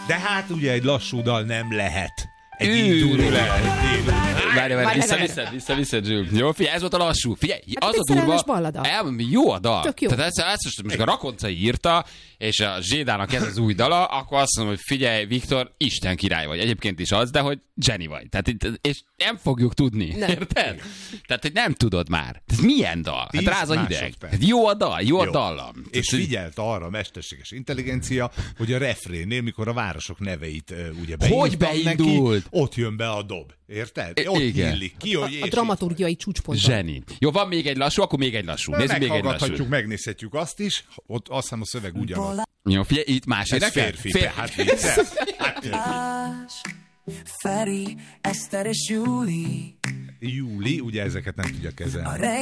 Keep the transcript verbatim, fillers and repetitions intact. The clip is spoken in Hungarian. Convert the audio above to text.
De hát ugye egy lassú dal nem lehet. Egy Űrület. Várj, Várj, várj, vissza, várj. vissza, vissza, vissza, Zsül. Jó, figyelj, ez volt a lassú. Figyelj, Hát az egy a durva. szerelmes ballada. El, jó a dal. Tök jó. Tehát ezt, ezt most, most a Rakoncai írta, és a Zsédának ez az új dala, akkor azt mondom, hogy figyelj, Viktor, Isten király vagy. Egyébként is az, de hogy Jenny vagy. Tehát, itt- és nem fogjuk tudni. Nem. Érted? Tehát, hogy nem tudod már. Ez milyen dal? Hát Tíz ráz a hideg. másodperc. Hát jó a dal, jó a Jó. dallam. És Tehát, figyelt arra a mesterséges intelligencia, hogy a refrénnél, mikor a városok neveit ö, ugye Hogy beírtam beindult? neki, ott jön be a dob. Érted? I- Ott igen. nyílik ki, hogy és A dramaturgiai csúcsponton. Zseni. Jó, van még egy lassú, akkor még egy lassú. Nézzük még egy lassú. meghallgathatjuk, megnézhetjük azt is, ott azt hiszem a szöveg ugyanaz. Jó, figyelj, itt más Ez énekel? férfi, tehát vicces. Hát, Feri, Eszter és Júli. Júli, ugye ezeket nem tudja kezelni.